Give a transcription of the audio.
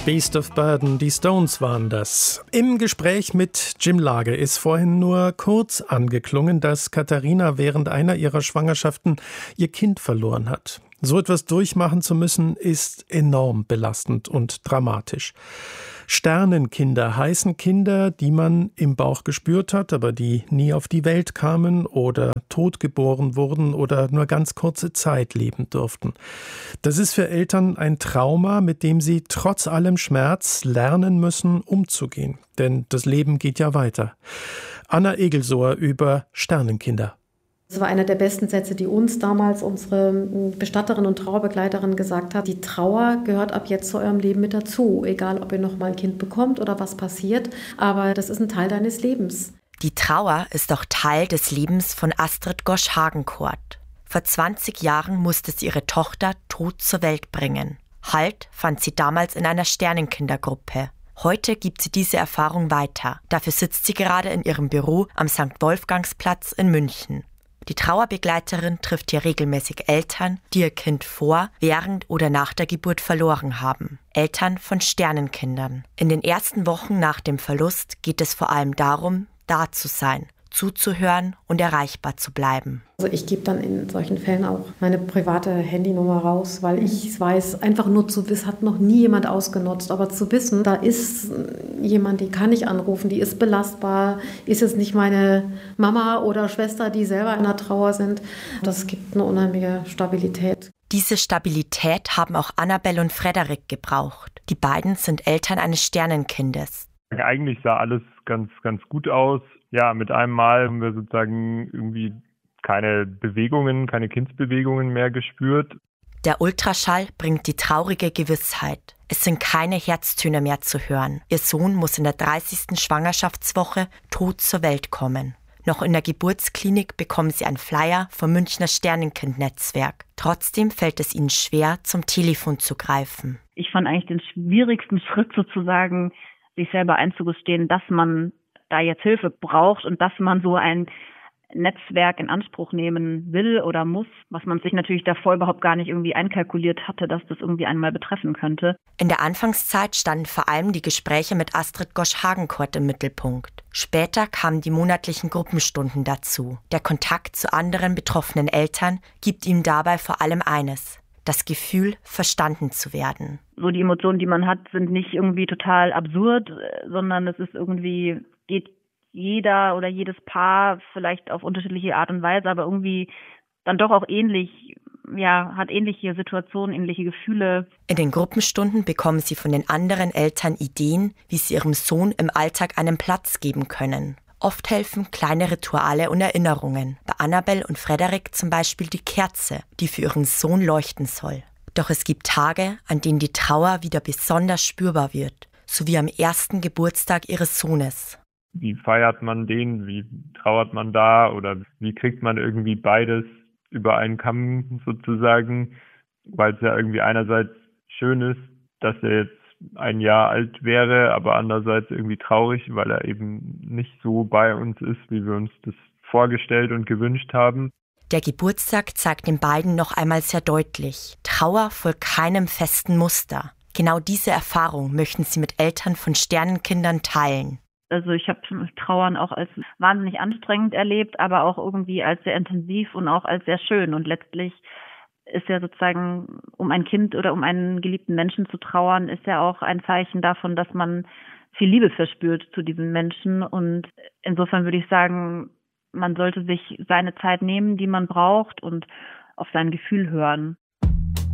Beast of Burden, die Stones waren das. Im Gespräch mit Jim Lage ist vorhin nur kurz angeklungen, dass Katharina während einer ihrer Schwangerschaften ihr Kind verloren hat. So etwas durchmachen zu müssen, ist enorm belastend und dramatisch. Sternenkinder heißen Kinder, die man im Bauch gespürt hat, aber die nie auf die Welt kamen oder totgeboren wurden oder nur ganz kurze Zeit leben durften. Das ist für Eltern ein Trauma, mit dem sie trotz allem Schmerz lernen müssen, umzugehen. Denn das Leben geht ja weiter. Anna Egelsohr über Sternenkinder. Das war einer der besten Sätze, die uns damals unsere Bestatterin und Trauerbegleiterin gesagt hat. Die Trauer gehört ab jetzt zu eurem Leben mit dazu, egal ob ihr noch mal ein Kind bekommt oder was passiert, aber das ist ein Teil deines Lebens. Die Trauer ist auch Teil des Lebens von Astrid Gosch-Hagencourt. Vor 20 Jahren musste sie ihre Tochter tot zur Welt bringen. Halt fand sie damals in einer Sternenkindergruppe. Heute gibt sie diese Erfahrung weiter. Dafür sitzt sie gerade in ihrem Büro am St. Wolfgangsplatz in München. Die Trauerbegleiterin trifft hier regelmäßig Eltern, die ihr Kind vor, während oder nach der Geburt verloren haben. Eltern von Sternenkindern. In den ersten Wochen nach dem Verlust geht es vor allem darum, da zu sein, zuzuhören und erreichbar zu bleiben. Also ich gebe dann in solchen Fällen auch meine private Handynummer raus, weil ich weiß, einfach nur zu wissen, hat noch nie jemand ausgenutzt, aber zu wissen, da ist jemand, die kann ich anrufen, die ist belastbar, ist jetzt nicht meine Mama oder Schwester, die selber in der Trauer sind. Das gibt eine unheimliche Stabilität. Diese Stabilität haben auch Annabelle und Frederik gebraucht. Die beiden sind Eltern eines Sternenkindes. Eigentlich sah alles ganz gut aus. Ja, mit einem Mal haben wir sozusagen irgendwie keine Bewegungen, keine Kindsbewegungen mehr gespürt. Der Ultraschall bringt die traurige Gewissheit. Es sind keine Herztöne mehr zu hören. Ihr Sohn muss in der 30. Schwangerschaftswoche tot zur Welt kommen. Noch in der Geburtsklinik bekommen sie einen Flyer vom Münchner Sternenkind-Netzwerk. Trotzdem fällt es ihnen schwer, zum Telefon zu greifen. Ich fand eigentlich den schwierigsten Schritt sozusagen, sich selber einzugestehen, dass man da jetzt Hilfe braucht und dass man so ein Netzwerk in Anspruch nehmen will oder muss, was man sich natürlich davor überhaupt gar nicht irgendwie einkalkuliert hatte, dass das irgendwie einmal betreffen könnte. In der Anfangszeit standen vor allem die Gespräche mit Astrid Gosch-Hagencourt im Mittelpunkt. Später kamen die monatlichen Gruppenstunden dazu. Der Kontakt zu anderen betroffenen Eltern gibt ihm dabei vor allem eines: das Gefühl, verstanden zu werden. So die Emotionen, die man hat, sind nicht irgendwie total absurd, sondern es ist irgendwie, geht jeder oder jedes Paar vielleicht auf unterschiedliche Art und Weise, aber irgendwie dann doch auch ähnlich, ja, hat ähnliche Situationen, ähnliche Gefühle. In den Gruppenstunden bekommen sie von den anderen Eltern Ideen, wie sie ihrem Sohn im Alltag einen Platz geben können. Oft helfen kleine Rituale und Erinnerungen. Bei Annabelle und Frederik zum Beispiel die Kerze, die für ihren Sohn leuchten soll. Doch es gibt Tage, an denen die Trauer wieder besonders spürbar wird, so wie am ersten Geburtstag ihres Sohnes. Wie feiert man den? Wie trauert man da? Oder wie kriegt man irgendwie beides über einen Kamm sozusagen? Weil es ja irgendwie einerseits schön ist, dass er jetzt ein Jahr alt wäre, aber andererseits irgendwie traurig, weil er eben nicht so bei uns ist, wie wir uns das vorgestellt und gewünscht haben. Der Geburtstag zeigt den beiden noch einmal sehr deutlich: Trauer folgt keinem festen Muster. Genau diese Erfahrung möchten sie mit Eltern von Sternenkindern teilen. Also ich habe Trauern auch als wahnsinnig anstrengend erlebt, aber auch irgendwie als sehr intensiv und auch als sehr schön. Und letztlich ist ja sozusagen, um ein Kind oder um einen geliebten Menschen zu trauern, ist ja auch ein Zeichen davon, dass man viel Liebe verspürt zu diesem Menschen. Und insofern würde ich sagen, man sollte sich seine Zeit nehmen, die man braucht, und auf sein Gefühl hören.